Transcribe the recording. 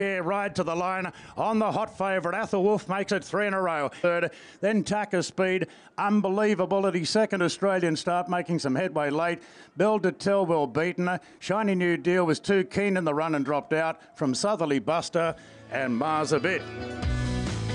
Yeah, ride to the line on the hot favourite. Athel Wolf makes it 3 in a row. Third, then Tucker Speed, unbelievable at his second Australian start, making some headway late. Bell de Tel well beaten. Shiny New Deal was too keen in the run and dropped out from Southerly Buster and Mars a bit.